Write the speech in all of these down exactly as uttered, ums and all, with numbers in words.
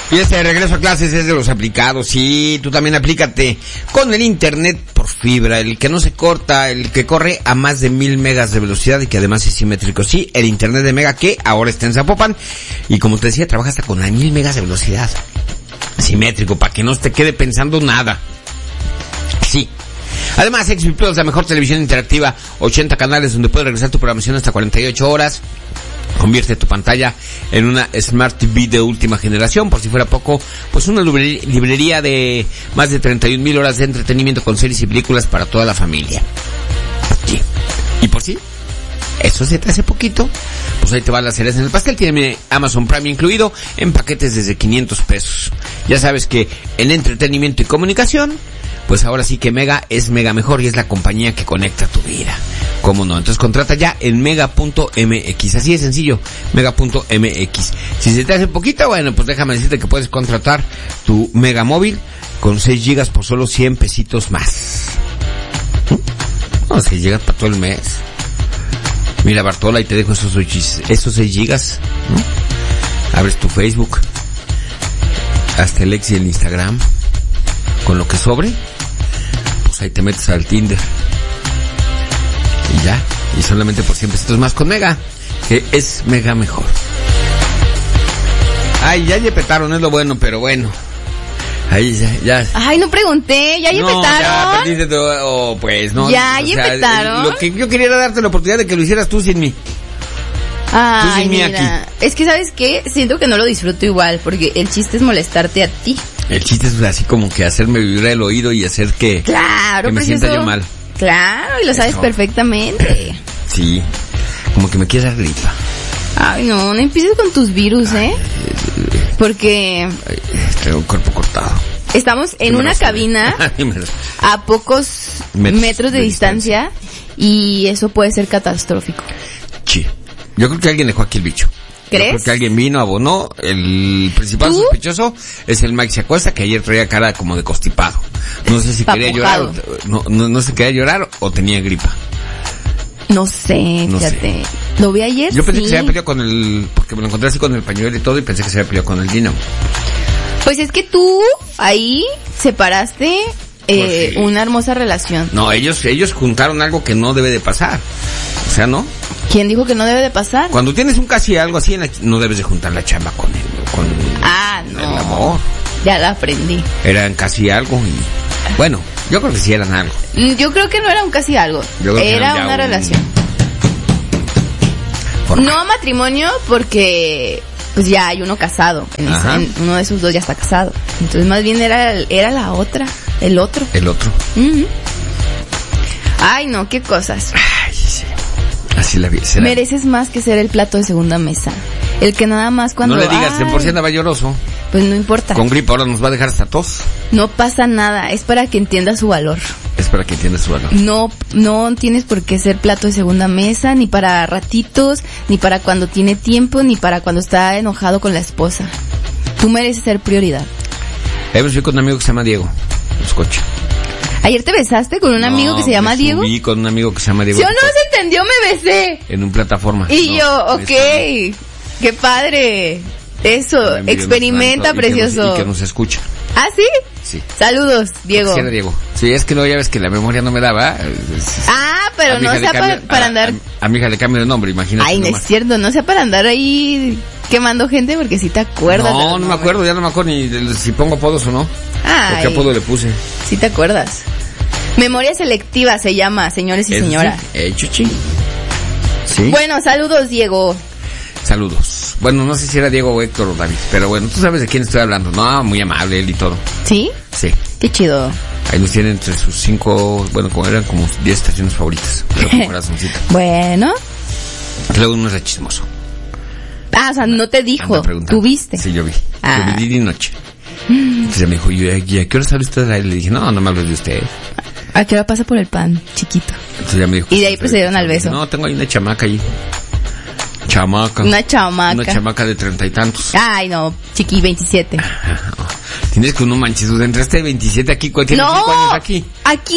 Y este regreso a clases es de los aplicados. Sí, tú también aplícate con el internet por fibra, el que no se corta, el que corre a más de mil megas de velocidad y que además es simétrico. Sí, el internet de Mega que ahora está en Zapopan y como te decía, trabaja hasta con mil megas de velocidad. Simétrico, para que no te quede pensando nada. Sí. Además, X M Plus, la mejor televisión interactiva, ochenta canales donde puedes regresar tu programación hasta cuarenta y ocho horas. Convierte tu pantalla en una Smart T V de última generación. Por si fuera poco, pues una librería de más de treinta y un mil horas de entretenimiento con series y películas para toda la familia. Sí. Y por si eso se te hace poquito, pues ahí te va la cereza en el pastel. Tiene Amazon Prime incluido en paquetes desde quinientos pesos. Ya sabes que en entretenimiento y comunicación, pues ahora sí que Mega es Mega mejor y es la compañía que conecta tu vida. ¿Cómo no? Entonces contrata ya en mega punto m x. Así de sencillo, mega punto m x. Si se te hace poquito, bueno, pues déjame decirte que puedes contratar tu Mega móvil con seis gigas por solo cien pesitos más. No, seis gigas para todo el mes. Mira, Bartola, y te dejo esos, esos seis gigas, ¿no? Abres tu Facebook, hasta el X y el Instagram. Con lo que sobre, pues ahí te metes al Tinder. Y ya, y solamente por cien pesitos más con Mega, que es Mega mejor. Ay, ya yepetaron, es lo bueno, pero bueno. Ahí ya, ya. Ay, no pregunté, ya yepetaron. No, ya perdiste todo, oh, pues, no. Ya yepetaron. Lo que yo quería era darte la oportunidad de que lo hicieras tú sin mí. Ay, tú sin mí mira. aquí. Es que, ¿sabes qué? Siento que no lo disfruto igual, porque el chiste es molestarte a ti. El chiste es así como que hacerme vibrar el oído y hacer que, claro, que me pues sienta eso, yo mal. Claro, y lo sabes Eso. perfectamente. Sí, como que me quieres dar gripa. Ay, no, no empieces con tus virus, ¿eh? Porque Ay, tengo el cuerpo cortado. estamos en una cabina a pocos metros, metros de, de distancia, distancia y eso puede ser catastrófico. Sí, yo creo que alguien dejó aquí el bicho. ¿Crees? Yo creo que alguien vino, abonó. El principal ¿Tú? sospechoso es el Mike Acosta, que ayer traía cara como de constipado. No sé si quería llorar, o, no, no, no sé si quería llorar o tenía gripa. No sé, no fíjate. Sé. Lo vi ayer, Yo pensé sí. que se había peleado con el, porque me lo encontré así con el pañuelo y todo, y pensé que se había peleado con el Dino. Pues es que tú ahí separaste eh, pues sí. una hermosa relación. No, ellos, ellos juntaron algo que no debe de pasar. O sea, ¿no? ¿Quién dijo que no debe de pasar? Cuando tienes un casi algo así, no debes de juntar la chamba con el, con ah, no. el amor. Ya la aprendí. Eran casi algo y, bueno, yo creo que sí eran algo. Yo creo que no era un casi algo. Era una un... relación. Formal. No matrimonio porque pues ya hay uno casado. En esa, en uno de esos dos ya está casado. Entonces más bien era, era la otra, el otro. El otro. Uh-huh. Ay, no, qué cosas. Ay, sí. Así la vi. Mereces más que ser el plato de segunda mesa. El que nada más cuando... No le digas, de por sí andaba lloroso. Pues no importa. Con gripa ahora nos va a dejar hasta tos. No pasa nada, es para que entienda su valor. Es para que entienda su valor. No, no tienes por qué ser plato de segunda mesa, ni para ratitos, ni para cuando tiene tiempo, ni para cuando está enojado con la esposa. Tú mereces ser prioridad. Ayer fui con un amigo que se llama Diego, los coches. ¿Ayer te besaste con un no, amigo que se llama Diego? Sí, con un amigo que se llama Diego. Yo no se entendió, me besé. En una plataforma. Y no, yo, ok, está... qué padre. Eso, experimenta, y precioso. Que nos, y que nos escucha. ¿Ah, sí? Sí. Saludos, Diego. Sí, era Diego. Sí, es que no, ya ves que la memoria no me daba. Ah, pero no sea para, para andar... A, a, a mi hija le cambio de nombre, imagínate. Ay, no nomás. Es cierto, no sea para andar ahí quemando gente porque si te acuerdas. No, no me acuerdo, ya no me acuerdo ni de, si pongo apodos o no. Ay. ¿O qué apodo le puse? Sí te acuerdas. Memoria selectiva se llama, señores y señoras. Sí, eh, chuchi. Sí. Bueno, saludos, Diego. Saludos. Bueno, no sé si era Diego o Héctor o David, pero bueno, tú sabes de quién estoy hablando. No, muy amable él y todo. ¿Sí? Sí. Qué chido. Ahí nos tienen entre sus cinco, bueno, como eran como diez estaciones favoritas. Pero como corazoncito. Bueno. Luego uno era chismoso. Ah, o sea, no te dijo. ¿Tú viste? Sí, yo vi. Ah. Yo vi día y noche. Entonces me dijo, ¿y a qué hora sale usted? Y le dije, no, no me hables de usted. ¿A qué hora pasa por el pan, chiquito? Entonces ya me dijo. Y de ahí procedieron al beso. No, tengo ahí una chamaca ahí. Chamaca. Una chamaca. Una chamaca de treinta y tantos. Ay, no, chiqui, veintisiete. Tienes que uno manches, entre este veintisiete aquí, ¿cuál tiene no, cinco años aquí? ¿Aquí?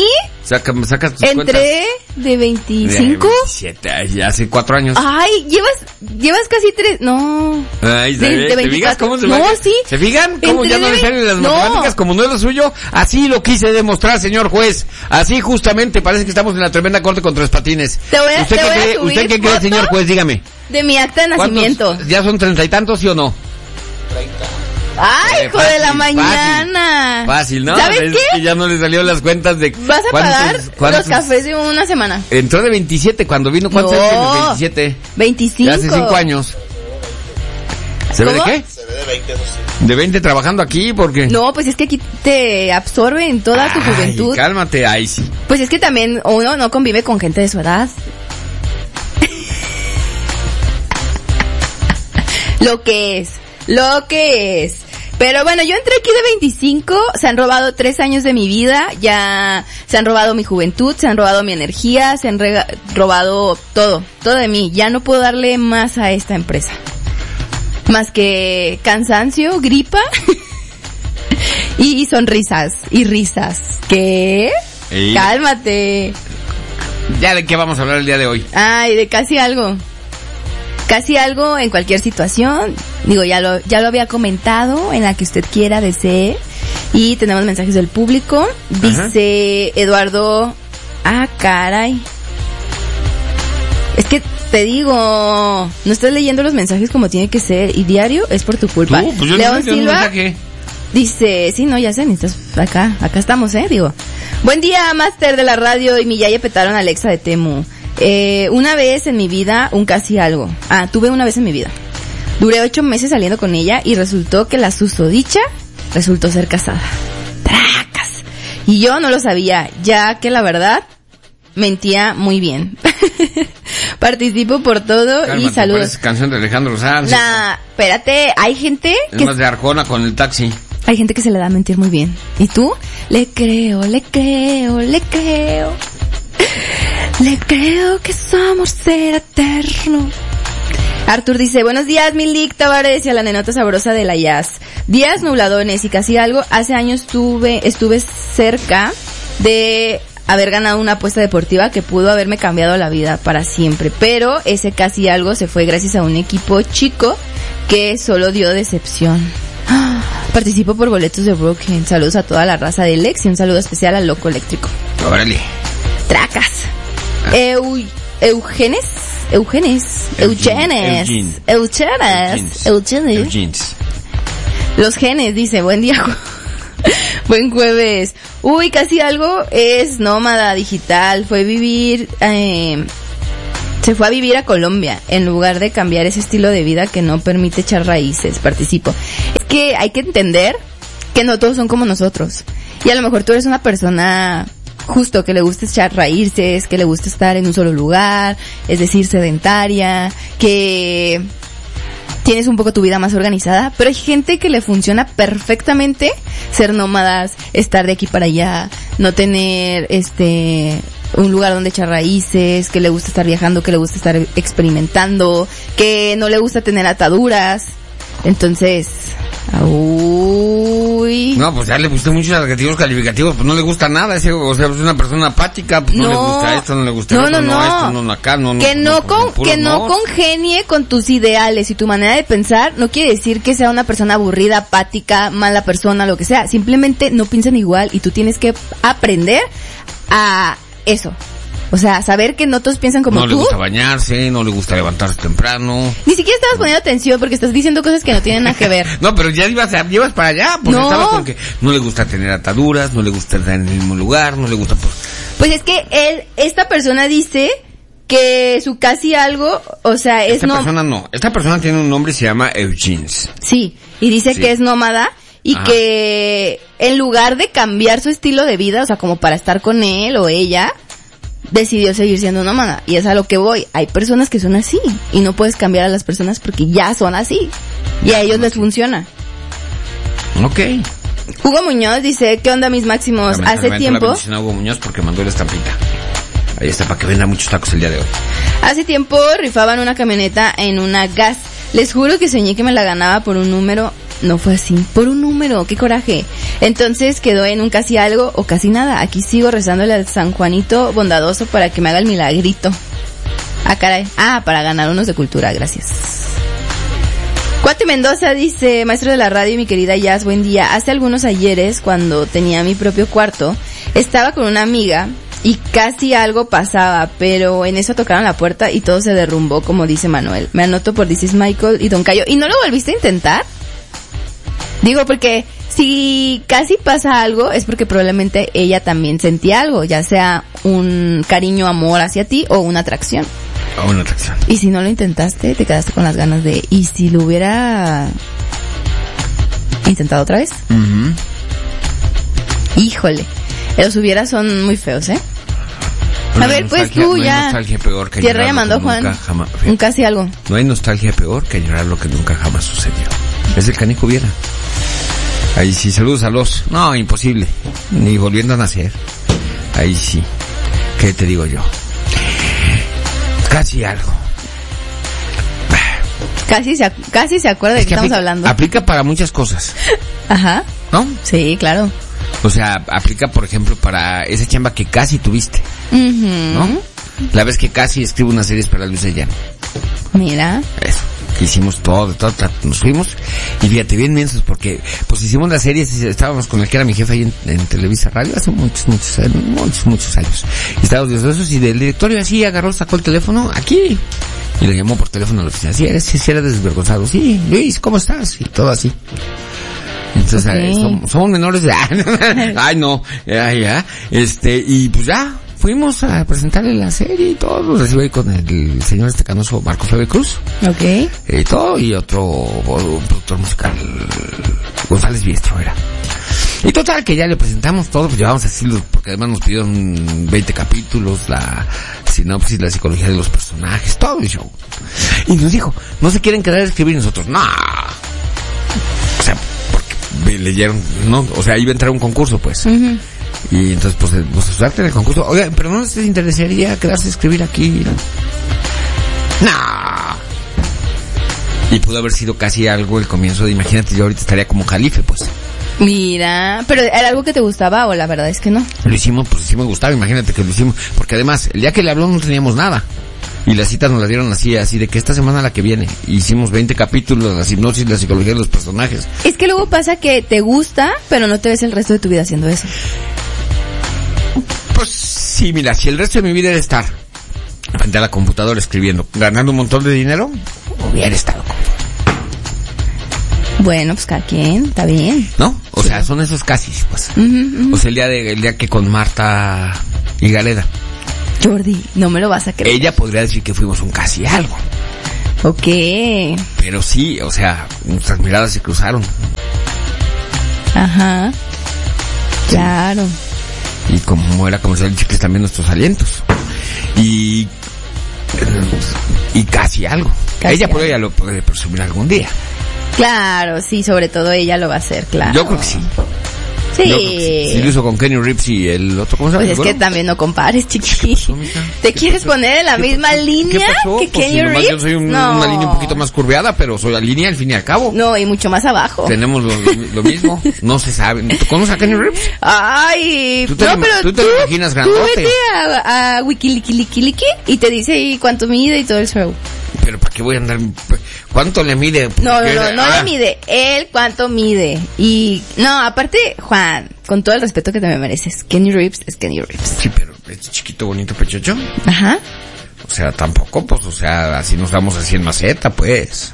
Saca, sacas tus Entré cuentas. de veinticinco. De veintisiete, ay, hace cuatro años. Ay, llevas, llevas casi tres, no. Ay, de, ¿se, de ¿te veinticuatro. fijas cómo se No, va? sí. ¿Se fijan cómo Entré ya no de le salen las no. matemáticas como no es lo suyo? Así lo quise demostrar, señor juez. Así justamente parece que estamos en la tremenda corte con tres patines. Te voy a, ¿Usted te qué voy a cree, subir ¿usted qué cree, foto señor juez? Dígame. de mi acta de ¿Cuántos? nacimiento. ¿Ya son treinta y tantos, sí o no? Ay, Eh, hijo fácil, de la mañana. Fácil, fácil, ¿no? ¿Sabes Es qué? que ya no le salió las cuentas de... Vas a ¿cuántos- pagar cuántos- los cafés de una semana. Entró de veintisiete cuando vino. ¿Cuántos No. años tienes? veintisiete. veinticinco. Ya hace cinco años. ¿Se ve de ¿Cómo? qué? Se ve de veinte, eso sí. De veinte trabajando aquí, porque... No, pues es que aquí te absorben toda tu Ay, juventud. cálmate, ahí sí. Pues es que también uno no convive con gente de su edad. Lo que es, lo que es. Pero bueno, yo entré aquí de veinticinco, se han robado tres años de mi vida, ya se han robado mi juventud, se han robado mi energía, se han rega- robado todo, todo de mí. Ya no puedo darle más a esta empresa. Más que cansancio, gripa y sonrisas y risas. ¿Qué? Y- Cálmate. ¿Ya de qué vamos a hablar el día de hoy? Ay, de casi algo. Casi algo en cualquier situación. Digo, ya lo, ya lo había comentado, en la que usted quiera, desee. Y tenemos mensajes del público. Dice Eduardo, ah, caray. Es que te digo, no estás leyendo los mensajes como tiene que ser. Y diario es por tu culpa. Tú, pues yo León no sé, yo no Silva sé qué. dice, sí, no, ya sé, necesitas acá, acá estamos, eh, digo. Buen día, máster de la radio y mi yaya petaron a Alexa de Temu. Eh, una vez en mi vida, un casi algo. Ah, tuve una vez en mi vida. Duré ocho meses saliendo con ella y resultó que la susodicha resultó ser casada. ¡Tracas! Y yo no lo sabía, ya que la verdad, mentía muy bien. Participo por todo Cálmate, y saludos. parece canción de Alejandro Sanz. Nah, espérate, hay gente Es que... más de Arjona con el taxi. Hay gente que se le da a mentir muy bien. ¿Y tú? Le creo, le creo, le creo. Le creo que su amor será eterno. Artur dice, buenos días, mi Lick Tavares y a la nenota sabrosa de la jazz. Días nubladones y casi algo. Hace años tuve, estuve cerca de haber ganado una apuesta deportiva que pudo haberme cambiado la vida para siempre. Pero ese casi algo se fue gracias a un equipo chico que solo dio decepción. Participo por boletos de Broken. Saludos a toda la raza del Lex y un saludo especial al Loco Eléctrico. Órale. Tracas. Eu, Eugenes. Eugenes. Eugenes. Eugenes. Eugenes. Eugenes. Eugenes. Los genes, dice. Buen día. Buen jueves. Uy, casi algo es nómada digital. Fue vivir... Eh, se fue a vivir a Colombia en lugar de cambiar ese estilo de vida que no permite echar raíces. Participo. Es que hay que entender que no todos son como nosotros. Y a lo mejor tú eres una persona justo que le gusta echar raíces, que le gusta estar en un solo lugar, es decir, sedentaria, que tienes un poco tu vida más organizada, pero hay gente que le funciona perfectamente ser nómadas, estar de aquí para allá, no tener este un lugar donde echar raíces, que le gusta estar viajando, que le gusta estar experimentando, que no le gusta tener ataduras. Entonces, uy. No, pues ya le puse muchos adjetivos calificativos, pues no le gusta nada, ese, o sea, es una persona apática, pues no, No. le gusta esto, no le gusta No, esto, no, no, no. esto, no, no acá, no, no. Que no, con, puro que no no. congenie con tus ideales y tu manera de pensar no quiere decir que sea una persona aburrida, apática, mala persona, lo que sea. Simplemente no piensan igual y tú tienes que aprender a eso. O sea, saber que no todos piensan como No tú. le gusta bañarse, no le gusta levantarse temprano. Ni siquiera estabas poniendo atención porque estás diciendo cosas que no tienen nada que ver. No, pero ya ibas, a- llevas para allá, porque No. estabas con que no le gusta tener ataduras, no le gusta estar en el mismo lugar, no le gusta, pues... Pues es que él, esta persona dice que su casi algo, o sea, es Esta no... persona no, esta persona tiene un nombre y se llama Eugenes. Sí, y dice Sí. que es nómada y Ajá. que en lugar de cambiar su estilo de vida, o sea, como para estar con él o ella, decidió seguir siendo nómada. Y es a lo que voy. Hay personas que son así y no puedes cambiar a las personas porque ya son así y a ellos les funciona. Ok. Hugo Muñoz dice, ¿qué onda mis máximos? Lamentablemente Hace la tiempo, bendición a Hugo Muñoz porque mandó la estampita. Ahí está, para que venda muchos tacos el día de hoy. hace tiempo rifaban una camioneta en una gas. Les juro que soñé que me la ganaba por un número. No fue así. Por un número, qué coraje. Entonces quedó en un casi algo o casi nada. Aquí sigo rezándole al San Juanito bondadoso para que me haga el milagrito. Ah, caray. Ah, para ganar unos de cultura, gracias. Cuate Mendoza dice, maestro de la radio y mi querida Jazz, buen día. Hace algunos ayeres, cuando tenía mi propio cuarto, estaba con una amiga y casi algo pasaba, pero en eso tocaron la puerta y todo se derrumbó, como dice Manuel. Me anoto por This is Michael y Don Cayo. ¿Y no lo volviste a intentar? Digo, porque si casi pasa algo, es porque probablemente ella también sentía algo, ya sea un cariño, amor hacia ti o una atracción. O una atracción. Y si no lo intentaste, te quedaste con las ganas de... ¿Y si lo hubiera intentado otra vez? Uh-huh. Híjole. Los hubieras son muy feos, ¿eh? No a ver, pues tú no hay ya... nostalgia peor que Tierra llorar llamando lo que Juan. nunca jamás- Un casi algo. No hay nostalgia peor que llorar lo que nunca jamás sucedió. Es el canijo hubiera. Ahí sí, saludos a los... No, imposible. Ni volviendo a nacer. Ahí sí. ¿Qué te digo yo? Casi algo. Casi se, ac- casi se acuerda de Es que, estamos aplica, hablando. Aplica para muchas cosas, Ajá. ¿no? Sí, claro. O sea, aplica, por ejemplo, para esa chamba que casi tuviste, Mhm. ¿no? La vez que casi escribo unas series para Luis de Llano. Mira. Eso. Que hicimos todo, todo, todo, nos fuimos. Y fíjate, bien mensos, porque pues hicimos las series, estábamos con el que era mi jefe ahí en, en Televisa Radio hace muchos, muchos, años, muchos, muchos años. Y estábamos de esos y del directorio así agarró, sacó el teléfono, aquí. Y le llamó por teléfono a la oficina. Sí, eres, sí, eres desvergonzado. Sí, Luis, ¿cómo estás? Y todo así. Entonces, Okay. eh, somos, somos menores de... Ay, no, ya, ya. Este, y pues ya, fuimos a presentarle la serie y todo. Lo recibo ahí con el señor este canoso Marco Febe Cruz. Ok. Y todo, y otro un productor musical, González Biestro era. Y total, que ya le presentamos todo, pues llevamos así, los- porque además nos pidieron veinte capítulos, la sinopsis, la psicología de los personajes, todo el show. Y nos dijo, no se quieren quedar a escribir nosotros, no. O sea, porque me leyeron, no, o sea, iba a entrar a un concurso, pues. Mhm. Y entonces, pues, pues, suerte en el concurso. Oiga, pero no les interesaría quedarse a escribir aquí. No. Y pudo haber sido casi algo el comienzo de, imagínate, yo ahorita estaría como Jalife, pues. Mira, pero ¿era algo que te gustaba o la verdad es que no? Lo hicimos, pues sí me gustaba, imagínate que lo hicimos. Porque además, el día que le habló no teníamos nada. Y las citas nos las dieron así, así de que esta semana la que viene. Hicimos veinte capítulos, la hipnosis, la psicología de los personajes. Es que luego pasa que te gusta, pero no te ves el resto de tu vida haciendo eso. Pues sí, mira, si el resto de mi vida era estar frente a la computadora escribiendo, ganando un montón de dinero, hubiera estado. Bueno, pues cada quien, está bien. ¿No? O sea, son esos casi, pues. Ujú, ujú. O sea, el día de, el día que con Marta y Gareda, Jordi, no me lo vas a creer. ella podría decir que fuimos un casi algo. Ok. Pero sí, o sea, nuestras miradas se cruzaron. Ajá. Claro. Y como era comercial de chicles, también nuestros alientos. Y, y casi algo. Casi ella por algo. ella lo puede presumir algún día. Claro, sí, sobre todo ella lo va a hacer, claro. Yo creo que sí. Sí. Yo creo que sí. Si lo hizo con Kenny Reeves y el otro, ¿cómo se llama? Pues es que Bueno, también no compares, chiqui. pasó, mija? ¿Te ¿Qué quieres pasó? poner en la ¿Qué misma pasó? línea ¿Qué pasó? que Pues Kenny si nomás Reeves? yo soy un- No. una línea un poquito más curveada, pero soy la línea al fin y al cabo. No, y mucho más abajo. Tenemos lo, lo mismo. No se sabe. ¿Tú conoces a Kenny Reeves? Ay, Tú te no, lo- pero tú te lo imaginas tú grandote. vete a, a Wikilikiliki y te dice ahí cuánto mide y todo el show. Pero ¿para qué voy a andar? ¿Cuánto le mide? No, no, Porque- no, no ah, le mide. Él cuánto mide. Y, no, aparte, Juan, con todo el respeto que te me mereces, Kenny Reeves es Kenny Reeves. Sí, pero es chiquito, bonito, pechocho. Ajá. O sea, tampoco, pues, o sea, así nos damos así en maceta, pues.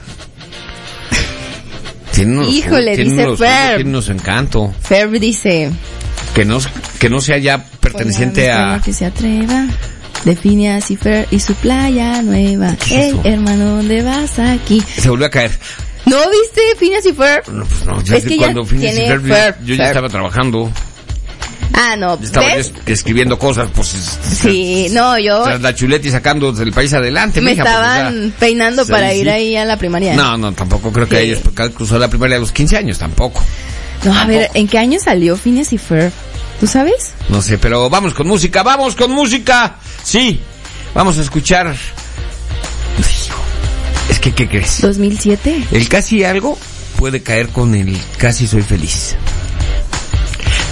Tiene unos, Híjole, tiene dice unos, Ferb. tiene unos encanto. Ferb dice... Que no, que no sea ya perteneciente Hola, a... que se atreva. Define a Cifer y su playa nueva. ¿Qué es Ey, eso? hermano, ¿dónde vas aquí? Se volvió a caer. ¿No viste Phineas y Ferb? No, pues no, ya Es que ya cuando Phineas y tiene Ferb, Ferb, yo ya Ferb. estaba trabajando. Ah, no, Ya estaba yo ¿ves? es- escribiendo cosas, pues... es- Sí, no, yo Tras la chuleta y sacando del país adelante, me mija, pues, estaban o sea, peinando sí, para sí. ir ahí a la primaria. No, no, tampoco creo que Sí. ella porque cruzó la primaria a los quince años, tampoco. No, a ver, Tampoco. ¿en qué año salió Phineas y Ferb? ¿Tú sabes? No sé, pero vamos con música, vamos con música. Sí, vamos a escuchar... Hijo, es que, ¿qué crees? ¿dos mil siete? El casi algo puede caer con el casi soy feliz.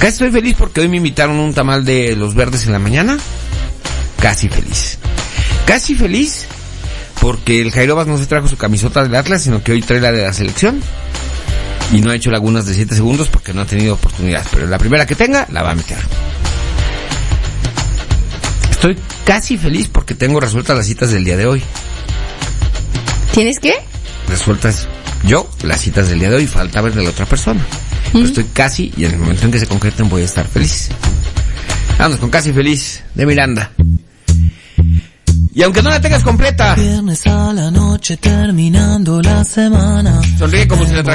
Casi estoy feliz porque hoy me invitaron un tamal de los verdes en la mañana. Casi feliz. Casi feliz porque el Jairobas no se trajo su camisota del Atlas, sino que hoy trae la de la selección. Y no ha hecho lagunas de siete segundos porque no ha tenido oportunidad. Pero la primera que tenga, la va a meter. Estoy casi feliz porque tengo resueltas las citas del día de hoy. ¿Tienes qué? Resueltas yo, las citas del día de hoy. Falta ver de la otra persona. ¿Mm? Pero estoy casi, y en el momento en que se concreten voy a estar feliz. Vamos con Casi Feliz, de Miranda. Y aunque no la tengas completa, viernes a la noche terminando la semana, sonríe como si la